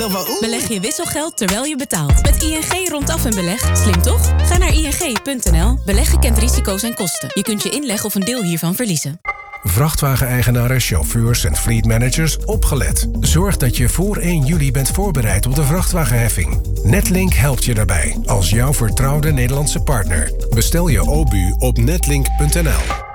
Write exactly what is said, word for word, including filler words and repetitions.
Zo van, oeh. Beleg je wisselgeld terwijl je betaalt. Met I N G rondaf en beleg. Slim toch? Ga naar I N G punt N L. Beleggen kent risico's en kosten. Je kunt je inleg of een deel hiervan verliezen. Vrachtwageneigenaren, chauffeurs en fleetmanagers opgelet. Zorg dat je voor één juli bent voorbereid op de vrachtwagenheffing. Netlink helpt je daarbij als jouw vertrouwde Nederlandse partner. Bestel je O B U op netlink punt N L.